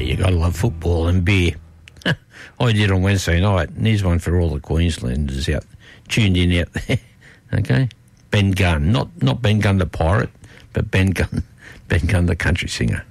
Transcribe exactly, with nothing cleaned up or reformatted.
you got to love football and beer. I did on Wednesday night, and here's one for all the Queenslanders out tuned in out there. Okay, Ben Gunn, not not Ben Gunn the pirate, but Ben Gunn, Ben Gunn the country singer.